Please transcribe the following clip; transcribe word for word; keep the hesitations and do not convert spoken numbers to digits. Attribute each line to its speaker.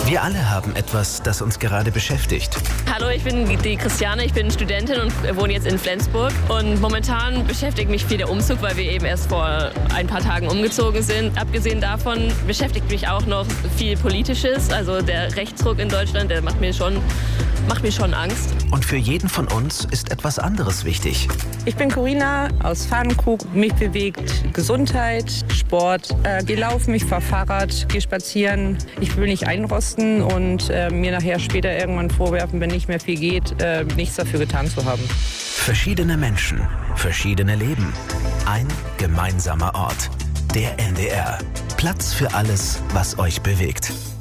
Speaker 1: Wir alle haben etwas, das uns gerade beschäftigt.
Speaker 2: Hallo, ich bin die Christiane, ich bin Studentin und wohne jetzt in Flensburg. Und momentan beschäftigt mich viel der Umzug, weil wir eben erst vor ein paar Tagen umgezogen sind. Abgesehen davon beschäftigt mich auch noch viel Politisches. Also der Rechtsruck in Deutschland, der macht mir schon, macht mir schon Angst.
Speaker 1: Und für jeden von uns ist etwas anderes wichtig.
Speaker 3: Ich bin Corinna aus Pfannenkrug. Mich bewegt Gesundheit, Sport. Äh, geh laufen, ich fahr Fahrrad, geh spazieren. Ich will nicht einrosten und äh, mir nachher später irgendwann vorwerfen, wenn nicht mehr viel geht, äh, nichts dafür getan zu haben.
Speaker 1: Verschiedene Menschen, verschiedene Leben. Ein gemeinsamer Ort. Der N D R. Platz für alles, was euch bewegt.